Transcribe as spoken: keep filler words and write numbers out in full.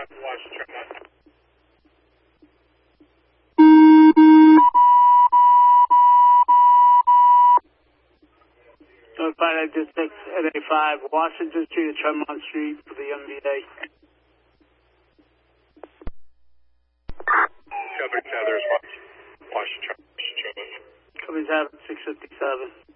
Washington Tremont. Notified District at A five, Washington Street at Tremont Street for the M V A. Coverage Heather's Washington Tremont. Coverage Heather six fifty-seven.